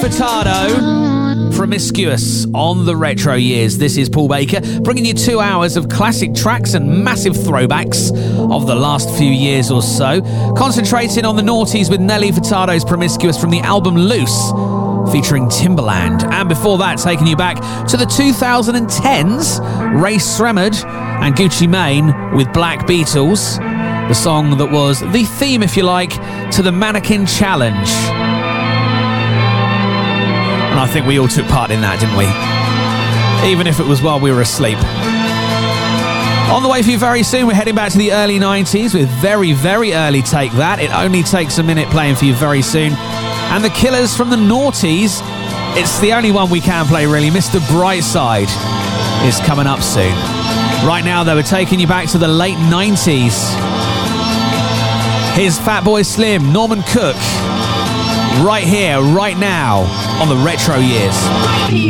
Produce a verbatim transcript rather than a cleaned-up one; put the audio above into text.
Furtado, Promiscuous on the Retro Years. This is Paul Baker, bringing you two hours of classic tracks and massive throwbacks of the last few years or so. Concentrating on the noughties with Nelly Furtado's Promiscuous from the album Loose, featuring Timbaland. And before that, taking you back to the two thousand tens, Ray Sremmurd and Gucci Mane with Black Beatles, the song that was the theme, if you like, to the Mannequin Challenge. And I think we all took part in that, didn't we? Even if it was while we were asleep. On the way for you very soon, we're heading back to the early nineties with very, very early Take That. It only takes a minute playing for you very soon. And the Killers from the noughties, it's the only one we can play really. Mister Brightside is coming up soon. Right now, though, we're taking you back to the late nineties. Here's Fatboy Slim, Norman Cook, right here, right now, on the Retro Years.